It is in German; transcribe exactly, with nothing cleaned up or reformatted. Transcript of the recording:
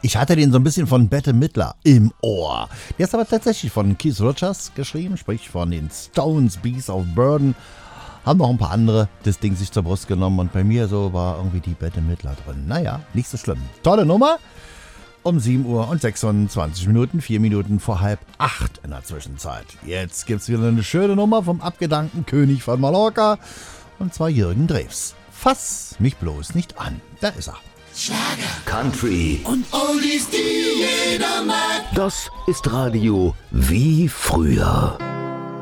Ich hatte den so ein bisschen von Bette Midler im Ohr. Der ist aber tatsächlich von Keith Richards geschrieben, sprich von den Stones, Beasts of Burden. Haben noch ein paar andere das Ding sich zur Brust genommen und bei mir so war irgendwie die Bette Midler drin. Naja, nicht so schlimm. Tolle Nummer. Um sieben Uhr und sechsundzwanzig Minuten, vier Minuten vor halb acht in der Zwischenzeit. Jetzt gibt's wieder eine schöne Nummer vom abgedankten König von Mallorca. Und zwar Jürgen Drews. Fass mich bloß nicht an. Da ist er. Schlager, Country und Oldies, die jeder mag. Das ist Radio wie früher.